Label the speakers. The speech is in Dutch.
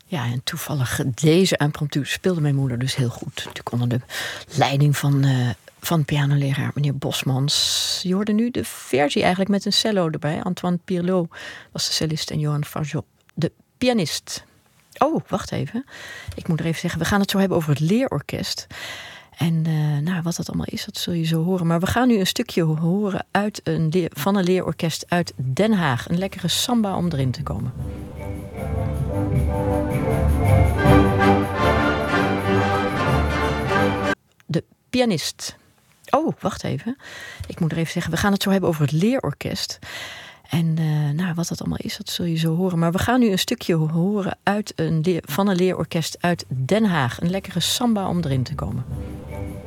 Speaker 1: Ja, en toevallig deze impromptu speelde mijn moeder dus heel goed. Natuurlijk onder de leiding van pianoleraar meneer Bosmans. Je hoorde nu de versie eigenlijk met een cello erbij. Antoine Pirlot was de cellist en Johan Farjot de pianist. Oh, wacht even. Ik moet er even zeggen, we gaan het zo hebben over het leerorkest. En wat dat allemaal is, dat zul je zo horen. Maar we gaan nu een stukje horen van een leerorkest uit Den Haag. Een lekkere samba om erin te komen. De pianist. Oh, wacht even. Ik moet er even zeggen, we gaan het zo hebben over het leerorkest. En wat dat allemaal is, dat zul je zo horen. Maar we gaan nu een stukje horen van een leerorkest uit Den Haag. Een lekkere samba om erin te komen.